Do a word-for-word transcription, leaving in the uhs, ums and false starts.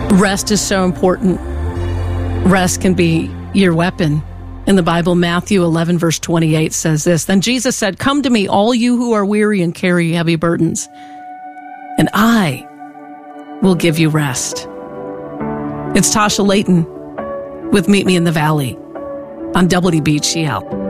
Rest is so important. Rest can be your weapon. In the Bible, Matthew eleven, verse twenty-eight says this, "Then Jesus said, 'Come to me, all you who are weary and carry heavy burdens, and I will give you rest.'" It's Tasha Layton with Meet Me in the Valley on W B G L.